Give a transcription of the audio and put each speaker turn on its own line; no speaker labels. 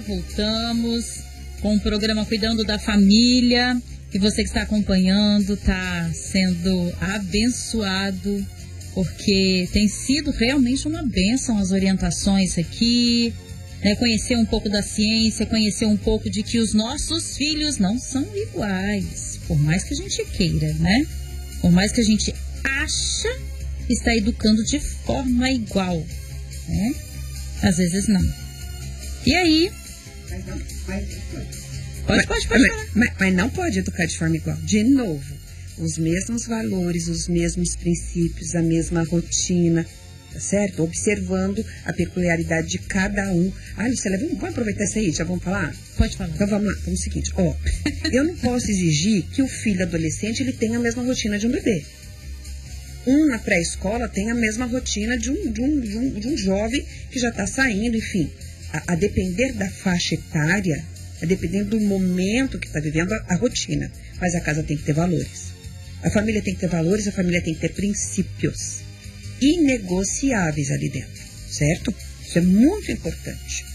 Voltamos com o programa Cuidando da Família. E você que está acompanhando está sendo abençoado, porque tem sido realmente uma bênção as orientações aqui, né? Conhecer um pouco da ciência, conhecer um pouco de que os nossos filhos não são iguais, por mais que a gente queira, né? Por mais que a gente acha que está educando de forma igual, né? Às vezes não. E aí? Pode falar.
Mas não pode educar de forma igual. De novo, os mesmos valores, os mesmos princípios, a mesma rotina, tá certo? Observando a peculiaridade de cada um. Lucila, vamos aproveitar isso aí, já vamos falar?
Pode falar.
Então vamos lá, então é o seguinte, eu não posso exigir que o filho adolescente ele tenha a mesma rotina de um bebê. Na pré-escola tem a mesma rotina de um jovem que já está saindo, enfim. A depender da faixa etária, a depender do momento que está vivendo, a rotina. Mas a casa tem que ter valores. A família tem que ter valores, a família tem que ter princípios inegociáveis ali dentro, certo? Isso é muito importante.